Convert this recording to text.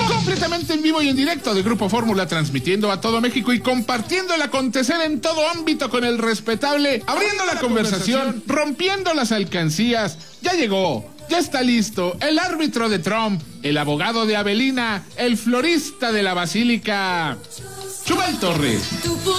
Completamente en vivo y en directo de Grupo Fórmula, transmitiendo a todo México y compartiendo el acontecer en todo ámbito con el respetable, abriendo la conversación, rompiendo las alcancías. Ya llegó, ya está listo, el árbitro de Trump, el abogado de Avelina, el florista de la Basílica, Chumel Torres.